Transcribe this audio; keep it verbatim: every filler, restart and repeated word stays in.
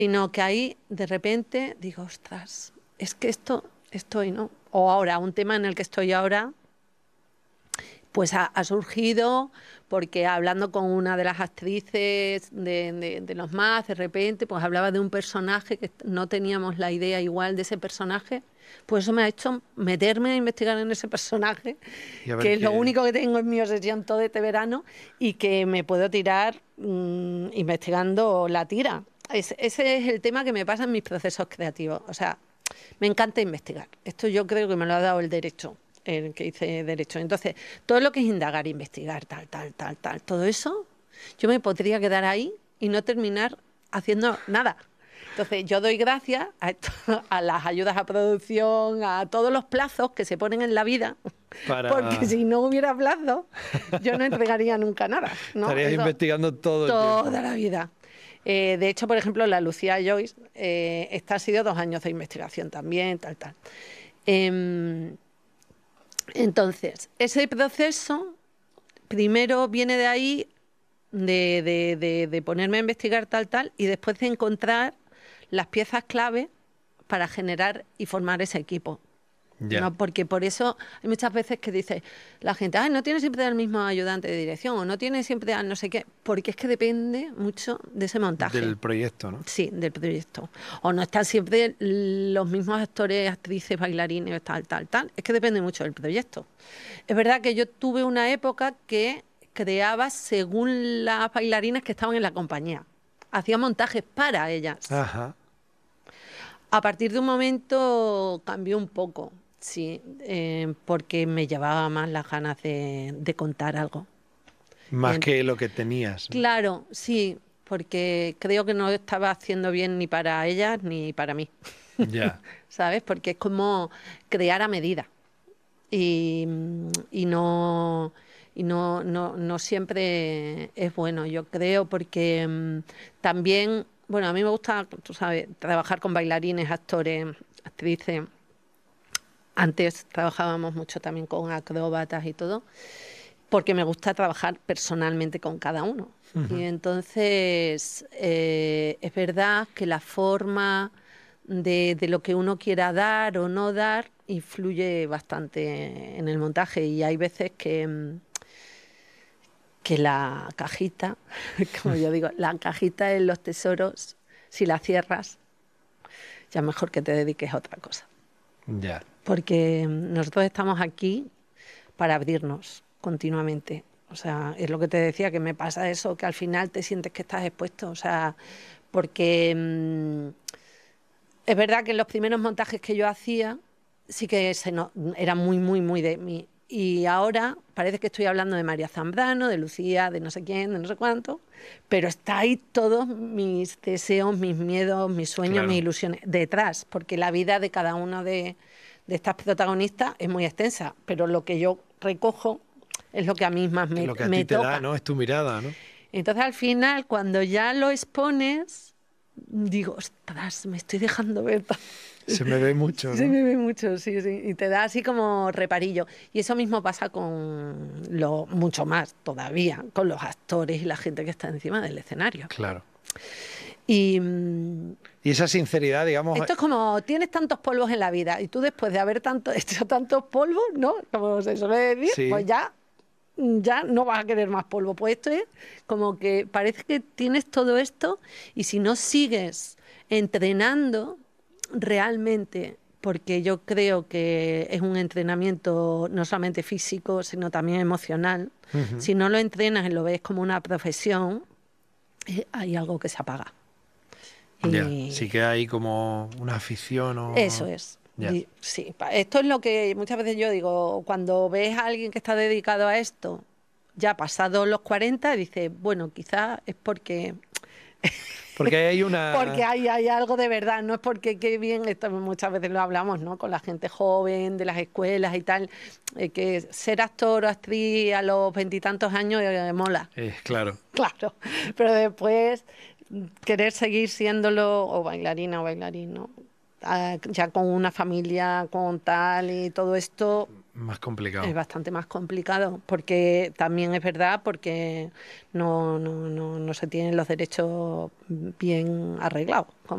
Sino que ahí de repente digo, ostras, es que esto estoy, ¿no? O ahora, un tema en el que estoy ahora, pues ha, ha surgido porque hablando con una de las actrices de, de, de los más, de repente, pues hablaba de un personaje que no teníamos la idea igual de ese personaje, pues eso me ha hecho meterme a investigar en ese personaje, que es qué... lo único que tengo en mi obsesión todo este verano y que me puedo tirar mmm, investigando la tira. Es, ese es el tema que me pasa en mis procesos creativos. O sea, me encanta investigar. Esto yo creo que me lo ha dado el derecho, el que hice derecho. Entonces, todo lo que es indagar, investigar, tal, tal, tal, tal, todo eso, yo me podría quedar ahí y no terminar haciendo nada. Entonces, yo doy gracias a, esto, a las ayudas a producción, a todos los plazos que se ponen en la vida, Para... porque si no hubiera plazos, yo no entregaría nunca nada, ¿no? Estarías Eso, investigando todo el toda tiempo. la vida. Eh, de hecho, por ejemplo, la Lucía Joyce, eh, esta ha sido dos años de investigación también, tal, tal. Eh, entonces, ese proceso primero viene de ahí, de, de, de, de ponerme a investigar tal, tal, y después de encontrar las piezas clave para generar y formar ese equipo. Ya. ¿No? Porque por eso hay muchas veces que dice la gente, ay, no tiene siempre al mismo ayudante de dirección o no tiene siempre al no sé qué, porque es que depende mucho de ese montaje. Del proyecto, ¿no? Sí, del proyecto. O no están siempre los mismos actores, actrices, bailarines, tal, tal, tal. Es que depende mucho del proyecto. Es verdad que yo tuve una época que creaba según las bailarinas que estaban en la compañía. Hacía montajes para ellas. Ajá. A partir de un momento cambió un poco, sí, eh, porque me llevaba más las ganas de, de contar algo. Más En, que lo que tenías, ¿no? claro, sí, porque creo que no estaba haciendo bien ni para ellas ni para mí. Ya. ¿Sabes? Porque es como crear a medida. Y, y no y no, no, no siempre es bueno, yo creo, porque um, también, bueno, a mí me gusta, tú sabes, trabajar con bailarines, actores, actrices. Antes trabajábamos mucho también con acróbatas y todo, porque me gusta trabajar personalmente con cada uno. Uh-huh. Y entonces eh, es verdad que la forma de, de lo que uno quiera dar o no dar influye bastante en el montaje y hay veces que, que la cajita, como yo digo, la cajita en los tesoros, si la cierras, ya mejor que te dediques a otra cosa. Ya. Porque nosotros estamos aquí para abrirnos continuamente. O sea, es lo que te decía, que me pasa eso, que al final te sientes que estás expuesto. O sea, porque mmm, es verdad que en los primeros montajes que yo hacía sí que se no, era muy, muy, muy de mí. Y ahora parece que estoy hablando de María Zambrano, de Lucía, de no sé quién, de no sé cuánto, pero está ahí todos mis deseos, mis miedos, mis sueños, claro, mis ilusiones detrás, porque la vida de cada uno de, de estas protagonistas es muy extensa, pero lo que yo recojo es lo que a mí más me, lo que a me ti te toca. da, ¿no? Es tu mirada, ¿no? Entonces al final, cuando ya lo expones, digo, ostras, me estoy dejando ver. Se me ve mucho, ¿no? Se me ve mucho, sí, sí. Y te da así como reparillo. Y eso mismo pasa con lo mucho más todavía, con los actores y la gente que está encima del escenario. Claro. Y, y esa sinceridad, digamos... Esto es como, tienes tantos polvos en la vida y tú después de haber tanto, hecho tantos polvos, ¿no? Como se suele decir, sí, pues ya, ya no vas a querer más polvo. Pues esto es como que parece que tienes todo esto y si no sigues entrenando realmente, porque yo creo que es un entrenamiento no solamente físico, sino también emocional, uh-huh. Si no lo entrenas y lo ves como una profesión, eh, hay algo que se apaga. Ya, y... sí que hay como una afición o... Eso es. Ya. Sí, esto es lo que muchas veces yo digo, cuando ves a alguien que está dedicado a esto, ya pasado los cuarenta, dices, bueno, quizás es porque... Porque hay una... porque hay, hay algo de verdad, no es porque qué bien, esto muchas veces lo hablamos, ¿no? Con la gente joven de las escuelas y tal, eh, que ser actor o actriz a los veintitantos años eh, mola. Eh, claro. Claro, pero después querer seguir siéndolo, o bailarina o bailarín, ¿no? Uh, ya con una familia, con tal y todo esto... Más complicado. Es bastante más complicado, porque también es verdad, porque no, no, no, no se tienen los derechos bien arreglados.